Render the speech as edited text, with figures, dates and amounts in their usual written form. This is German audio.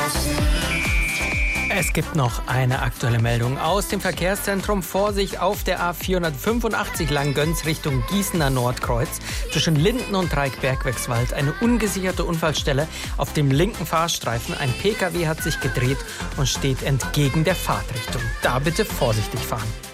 Es gibt noch eine aktuelle Meldung aus dem Verkehrszentrum. Vorsicht auf der A485 Langgöns Richtung Gießener Nordkreuz. Zwischen Linden und Dreieck-Bergwerkswald eine ungesicherte Unfallstelle auf dem linken Fahrstreifen. Ein Pkw hat sich gedreht und steht entgegen der Fahrtrichtung. Da bitte vorsichtig fahren.